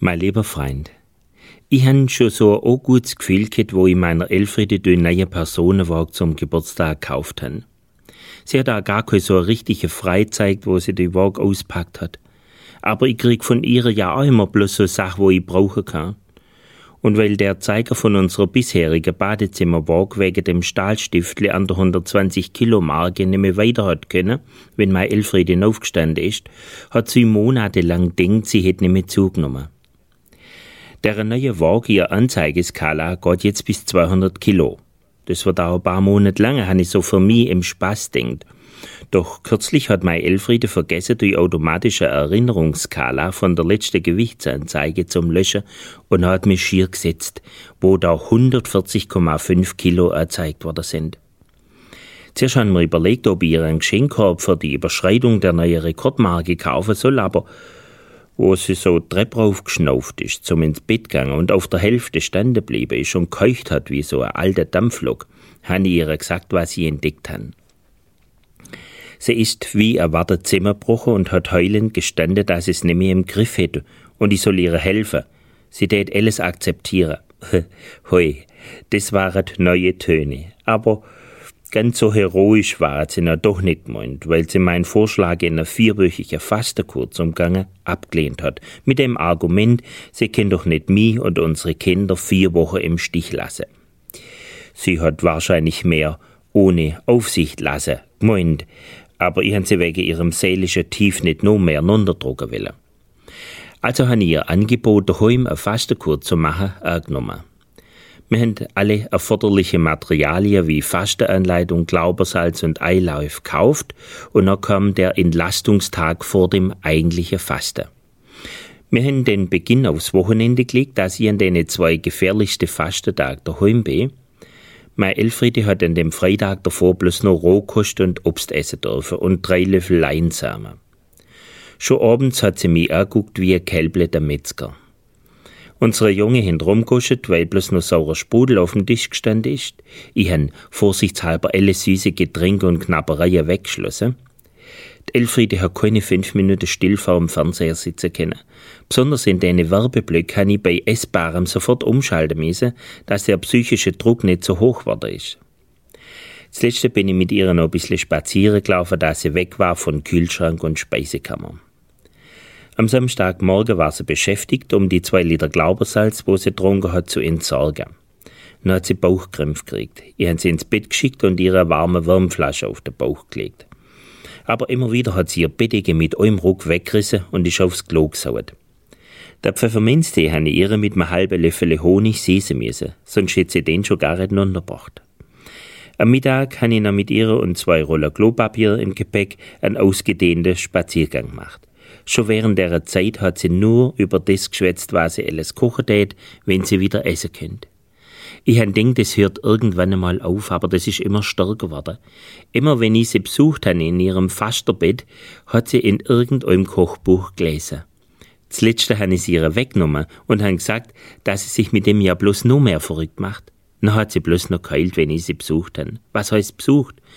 Mein lieber Freund, ich han schon so ein gutes Gefühl gehabt, wo ich meiner Elfriede den neuen Personenwagen zum Geburtstag gekauft han. Sie hat auch gar keine so eine richtige Freizeit, wo sie den Wagen auspackt hat. Aber ich krieg von ihr ja auch immer bloß so Sachen, wo ich brauchen kann. Und weil der Zeiger von unserer bisherigen Badezimmerwagen wegen dem Stahlstiftle an der 120-Kilo-Marke nicht mehr weiter hat können, wenn meine Elfriede aufgestanden ist, hat sie monatelang gedacht, sie hätte nicht mehr zugenommen. Der neue Wagen, ihr Anzeigeskala, geht jetzt bis 200 Kilo. Das wird auch ein paar Monate lang, habe ich so für mich im Spaß gedacht. Doch kürzlich hat meine Elfriede vergessen, die automatische Erinnerungsskala von der letzten Gewichtsanzeige zum Löschen und hat mich schier gesetzt, wo da 140,5 Kilo erzeigt worden sind. Zuerst haben wir überlegt, ob ich ihr einen Geschenkkorb für die Überschreitung der neuen Rekordmarke kaufen soll, aber wo sie so die Treppe raufgeschnauft ist, zum ins Bett gegangen und auf der Hälfte stehen geblieben ist und keucht hat wie so ein alter Dampflok, habe ich ihr gesagt, was sie entdeckt haben. Sie ist wie erwartet zusammengebrochen und hat heulend gestanden, dass sie es nicht mehr im Griff hätte und ich soll ihr helfen. Sie tät alles akzeptieren. Hoi, das waren neue Töne. Aber ganz so heroisch war sie noch doch nicht gemeint, weil sie meinen Vorschlag in einer 4-wöchigen Fastenkur zum Gange abgelehnt hat. Mit dem Argument, sie kann doch nicht mich und unsere Kinder 4 Wochen im Stich lassen. Sie hat wahrscheinlich mehr ohne Aufsicht lassen gemeint, aber ich han sie wegen ihrem seelischen Tief nicht noch mehr runterdrücken wollen. Also han ich ihr Angebot, daheim eine Fastenkur zu machen, angenommen. Wir haben alle erforderlichen Materialien wie Fastenanleitung, Glaubersalz und Eilauf gekauft und dann kam der Entlastungstag vor dem eigentlichen Fasten. Wir haben den Beginn aufs Wochenende gelegt, dass ich an den 2 gefährlichsten Fastentagen daheim bin. Meine Elfriede hat an dem Freitag davor bloß noch Rohkost und Obst essen dürfen und 3 Löffel Leinsamen. Schon abends hat sie mich angeguckt wie ein Kälble der Metzger. Unsere Junge haben rumgekostet, weil bloß noch saurer Sprudel auf dem Tisch gestanden ist. Ich han vorsichtshalber alle süße Getränke und Knabbereien weggeschlossen. Die Elfriede hat keine 5 Minuten still vor dem Fernseher sitzen können. Besonders in den Werbeblöcken habe ich bei Essbarem sofort umschalten müssen, dass der psychische Druck nicht so hoch geworden ist. Zuletzt bin ich mit ihr noch ein bisschen spazieren gelaufen, da sie weg war von Kühlschrank und Speisekammer. Am Samstagmorgen war sie beschäftigt, um die 2 Liter Glaubersalz, wo sie getrunken hat, zu entsorgen. Dann hat sie Bauchkrämpfe gekriegt. Ich habe sie ins Bett geschickt und ihre warme Wärmflasche auf den Bauch gelegt. Aber immer wieder hat sie ihr Bettdecke mit einem Ruck weggerissen und ist aufs Klo gesaut. Der Pfefferminztee habe ich ihr mit einem halben Löffel Honig süßen müssen, sonst hätte sie den schon gar nicht untergebracht. Am Mittag habe ich noch mit ihr und 2 Rollen Klopapier im Gepäck einen ausgedehnten Spaziergang gemacht. Schon während der Zeit hat sie nur über das geschwätzt, was sie alles kochen tät, wenn sie wieder essen könnt. Ich han gedacht, das hört irgendwann einmal auf, aber das ist immer stärker geworden. Immer wenn ich sie besucht habe in ihrem Fasterbett, hat sie in irgendeinem Kochbuch gelesen. Zuletzt habe ich sie ihr weggenommen und han gesagt, dass sie sich mit dem ja bloß noch mehr verrückt macht. Dann hat sie bloß noch geheult, wenn ich sie besucht habe. Was heißt besucht?